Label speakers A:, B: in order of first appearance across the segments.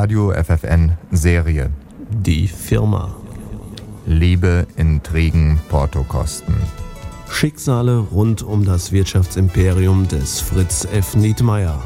A: Radio FFN Serie.
B: Die Firma.
A: Liebe, Intrigen, Portokosten.
B: Schicksale rund um das Wirtschaftsimperium des Fritz F. Nietmeyer.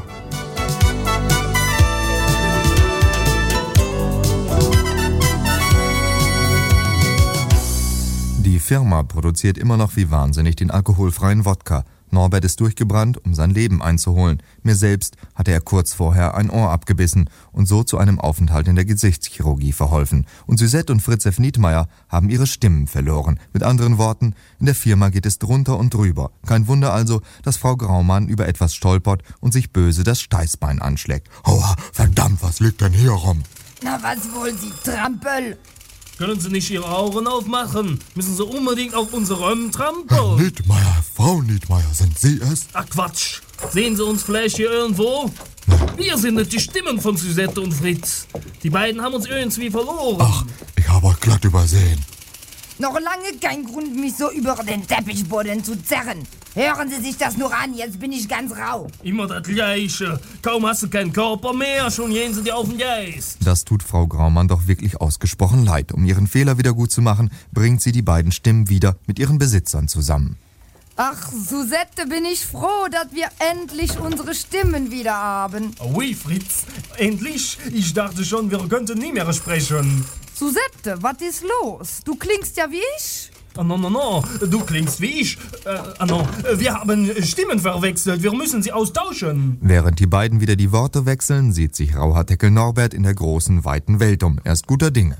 A: Die Firma produziert immer noch wie wahnsinnig den alkoholfreien Wodka. Norbert ist durchgebrannt, um sein Leben einzuholen. Mir selbst hatte er kurz vorher ein Ohr abgebissen und so zu einem Aufenthalt in der Gesichtschirurgie verholfen. Und Suzette und Fritz F. Nietmeyer haben ihre Stimmen verloren. Mit anderen Worten, in der Firma geht es drunter und drüber. Kein Wunder also, dass Frau Graumann über etwas stolpert und sich böse das Steißbein anschlägt. Aua, verdammt, was liegt denn hier rum?
C: Na, was wollen Sie, Trampel?
D: Können Sie nicht Ihre Augen aufmachen? Müssen Sie unbedingt auf unsere Römmen
E: Herr
D: trampeln?
E: Nietmeyer, Frau Nietmeyer, sind Sie es?
D: Ach Quatsch! Sehen Sie uns vielleicht hier irgendwo? Wir sind nicht die Stimmen von Suzette und Fritz. Die beiden haben uns irgendwie verloren.
E: Ach, ich habe euch glatt übersehen.
C: Noch lange kein Grund, mich so über den Teppichboden zu zerren. Hören Sie sich das nur an, jetzt bin ich ganz rau.
D: Immer das Gleiche. Kaum hast du keinen Körper mehr, schon gehen sie dir auf den Geist.
A: Das tut Frau Graumann doch wirklich ausgesprochen leid. Um ihren Fehler wieder gut zu machen, bringt sie die beiden Stimmen wieder mit ihren Besitzern zusammen.
C: Ach, Suzette, bin ich froh, dass wir endlich unsere Stimmen wieder haben.
D: Oui, Fritz, endlich. Ich dachte schon, wir könnten nie mehr sprechen.
C: Suzette, was ist los? Du klingst ja wie ich.
D: No, du klingst wie ich. Wir haben Stimmen verwechselt, wir müssen sie austauschen.
A: Während die beiden wieder die Worte wechseln, sieht sich Rauhaardeckel Norbert in der großen, weiten Welt um. Er ist guter Dinge.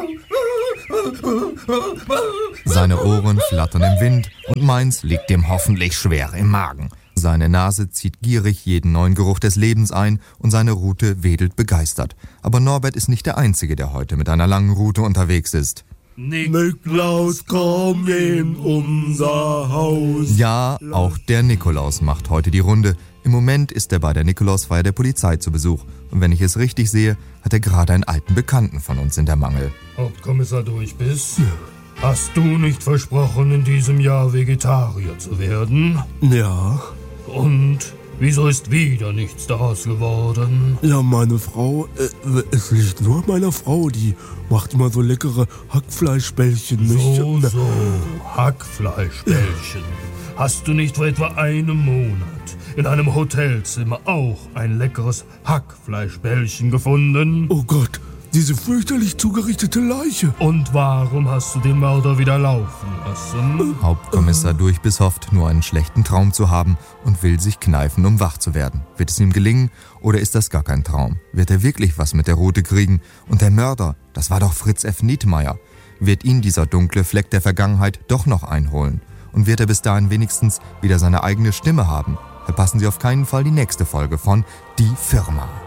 A: Seine Ohren flattern im Wind und meins liegt ihm hoffentlich schwer im Magen. Seine Nase zieht gierig jeden neuen Geruch des Lebens ein und seine Rute wedelt begeistert. Aber Norbert ist nicht der Einzige, der heute mit einer langen Rute unterwegs ist.
F: Niklaus, komm in unser Haus.
A: Ja, auch der Nikolaus macht heute die Runde. Im Moment ist er bei der Nikolausfeier der Polizei zu Besuch. Und wenn ich es richtig sehe, hat er gerade einen alten Bekannten von uns in der Mangel.
D: Hauptkommissar Durchbiss, hast du nicht versprochen, in diesem Jahr Vegetarier zu werden?
F: Ja.
D: Und wieso ist wieder nichts daraus geworden?
F: Ja, meine Frau, es liegt nur an meiner Frau, die macht immer so leckere Hackfleischbällchen.
D: So, Hackfleischbällchen. Hast du nicht vor etwa einem Monat in einem Hotelzimmer auch ein leckeres Hackfleischbällchen gefunden?
F: Oh Gott, diese fürchterlich zugerichtete Leiche.
D: Und warum hast du den Mörder wieder laufen lassen?
A: Hauptkommissar Durchbiss hofft, nur einen schlechten Traum zu haben und will sich kneifen, um wach zu werden. Wird es ihm gelingen oder ist das gar kein Traum? Wird er wirklich was mit der Rute kriegen? Und der Mörder, das war doch Fritz F. Nietmeyer. Wird ihn dieser dunkle Fleck der Vergangenheit doch noch einholen? Und wird er bis dahin wenigstens wieder seine eigene Stimme haben? Verpassen Sie auf keinen Fall die nächste Folge von Die Firma.